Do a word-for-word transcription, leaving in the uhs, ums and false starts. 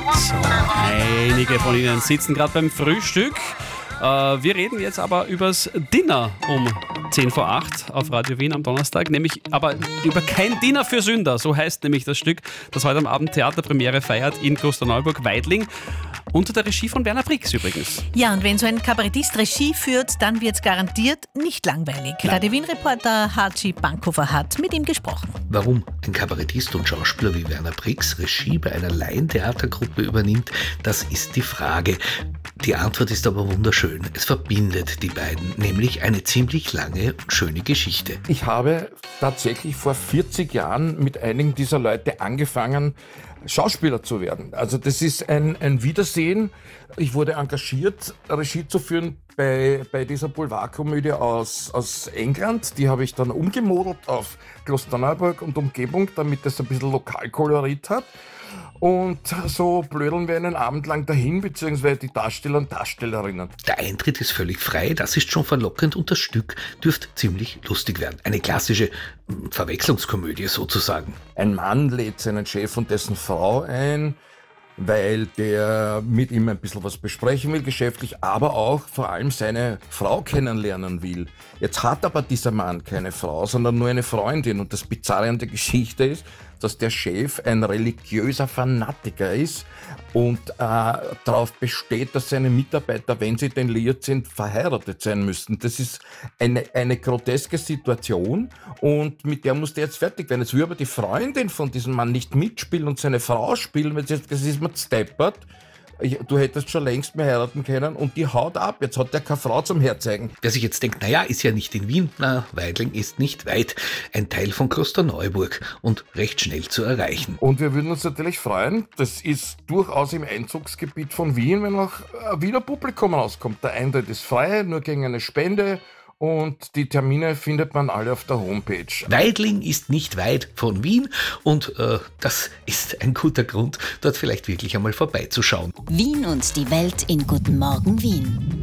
So, einige von Ihnen sitzen gerade beim Frühstück. Äh, wir reden jetzt aber übers Dinner um zehn vor acht auf Radio Wien am Donnerstag, nämlich aber über kein Dinner für Sünder. So heißt nämlich das Stück, das heute am Abend Theaterpremiere feiert in Klosterneuburg-Weidling. Unter der Regie von Werner Brix übrigens. Ja, und wenn so ein Kabarettist Regie führt, dann wird es garantiert nicht langweilig. Radio Wien-Reporter Haji Bankhofer hat mit ihm gesprochen. Warum ein Kabarettist und Schauspieler wie Werner Brix Regie bei einer Laientheatergruppe übernimmt, das ist die Frage. Die Antwort ist aber wunderschön. Es verbindet die beiden, nämlich eine ziemlich lange und schöne Geschichte. Ich habe tatsächlich vor vierzig Jahren mit einigen dieser Leute angefangen, Schauspieler zu werden. Also das ist ein, ein Wiedersehen. Ich wurde engagiert, Regie zu führen bei, bei dieser Boulevardkomödie aus, aus England. Die habe ich dann umgemodelt auf Klosterneuburg und Umgebung, damit das ein bisschen Lokalkolorit hat. Und so blödeln wir einen Abend lang dahin, beziehungsweise die Darsteller und Darstellerinnen. Der Eintritt ist völlig frei, das ist schon verlockend und das Stück dürfte ziemlich lustig werden. Eine klassische Verwechslungskomödie sozusagen. Ein Mann lädt seinen Chef und dessen Frau ein, weil der mit ihm ein bisschen was besprechen will, geschäftlich, aber auch vor allem seine Frau kennenlernen will. Jetzt hat aber dieser Mann keine Frau, sondern nur eine Freundin. Und das Bizarre an der Geschichte ist, dass der Chef ein religiöser Fanatiker ist und äh, darauf besteht, dass seine Mitarbeiter, wenn sie denn liiert sind, verheiratet sein müssten. Das ist eine, eine groteske Situation und mit der muss der jetzt fertig werden. Jetzt will aber die Freundin von diesem Mann nicht mitspielen und seine Frau spielen, weil sie sagt, das ist mir steppert. Du hättest schon längst mehr heiraten können und die haut ab. Jetzt hat der keine Frau zum Herzeigen. Wer sich jetzt denkt, naja, ist ja nicht in Wien, na, Weidling ist nicht weit. Ein Teil von Klosterneuburg und recht schnell zu erreichen. Und wir würden uns natürlich freuen, das ist durchaus im Einzugsgebiet von Wien, wenn auch ein Wiener Publikum rauskommt. Der Eintritt ist frei, nur gegen eine Spende. Und die Termine findet man alle auf der Homepage. Weidling ist nicht weit von Wien und äh, das ist ein guter Grund, dort vielleicht wirklich einmal vorbeizuschauen. Wien und die Welt in Guten Morgen Wien.